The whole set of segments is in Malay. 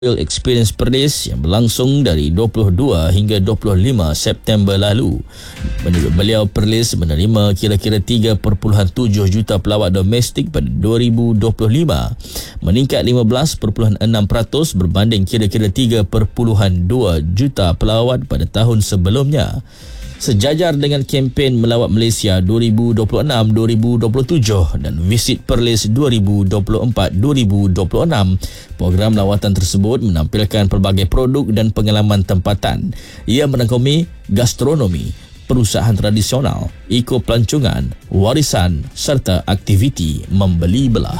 Experience Perlis yang berlangsung dari 22 hingga 25 September lalu. Menurut beliau, Perlis menerima kira-kira 3.7 juta pelawat domestik pada 2025, meningkat 15.6% berbanding kira-kira 3.2 juta pelawat pada tahun sebelumnya. Sejajar dengan kempen Melawat Malaysia 2026-2027 dan Visit Perlis 2024-2026, program lawatan tersebut menampilkan pelbagai produk dan pengalaman tempatan. Ia merangkumi gastronomi, perusahaan tradisional, eko-pelancongan, warisan serta aktiviti membeli belah.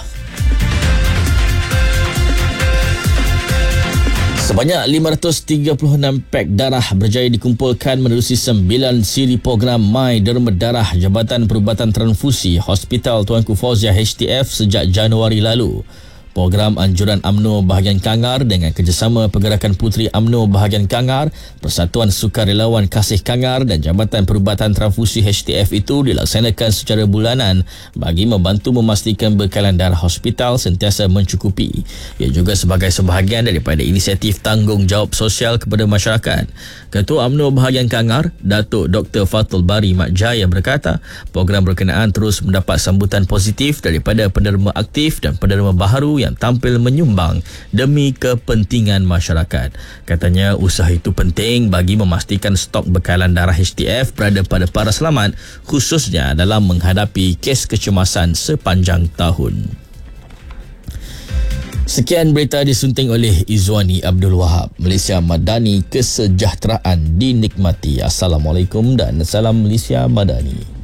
Sebanyak 536 pak darah berjaya dikumpulkan menerusi 9 siri program My Derma Darah Jabatan Perubatan Transfusi Hospital Tuanku Fauziah HTF sejak Januari lalu. Program anjuran UMNO bahagian Kangar dengan kerjasama Pergerakan Puteri UMNO bahagian Kangar, Persatuan Sukarelawan Kasih Kangar dan Jabatan Perubatan Transfusi HTF itu dilaksanakan secara bulanan bagi membantu memastikan bekalan darah hospital sentiasa mencukupi. Ia juga sebagai sebahagian daripada inisiatif tanggungjawab sosial kepada masyarakat. Ketua UMNO bahagian Kangar, Datuk Dr. Fatul Bari Mat Jaya berkata, program berkenaan terus mendapat sambutan positif daripada penderma aktif dan penderma baharu yang tampil menyumbang demi kepentingan masyarakat. Katanya usaha itu penting bagi memastikan stok bekalan darah HTF berada pada para selamat, khususnya dalam menghadapi kes kecemasan sepanjang tahun. Sekian berita disunting oleh Izwani Abdul Wahab. Malaysia Madani, kesejahteraan dinikmati. Assalamualaikum dan salam Malaysia Madani.